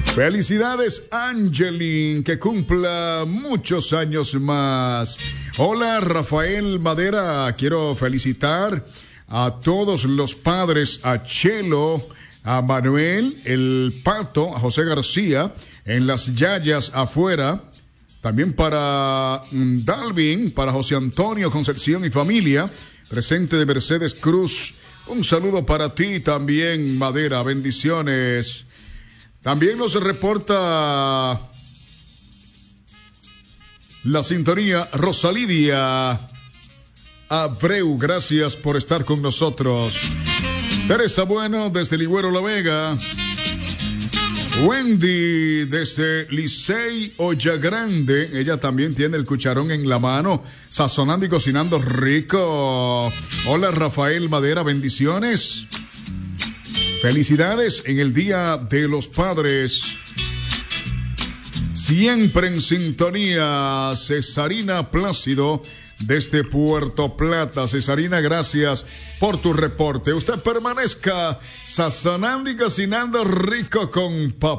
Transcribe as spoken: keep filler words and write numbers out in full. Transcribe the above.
Felicidades, Angelin, que cumpla muchos años más. Hola, Rafael Madera, quiero felicitar a todos los padres, a Chelo, a Manuel, el Pato, a José García, en las Yayas afuera. También para mm, Dalvin, para José Antonio Concepción y familia, presente de Mercedes Cruz. Un saludo para ti también, Madera, bendiciones. También nos reporta la sintonía Rosalidia Abreu, gracias por estar con nosotros. Teresa Bueno desde Ligüero La Vega. Wendy desde Licey Olla Grande, ella también tiene el cucharón en la mano, sazonando y cocinando rico. Hola, Rafael Madera, bendiciones. Felicidades en el Día de los Padres. Siempre en sintonía, Cesarina Plácido desde Puerto Plata. Cesarina, gracias por tu reporte. Usted permanezca sazonando y cocinando rico con papá.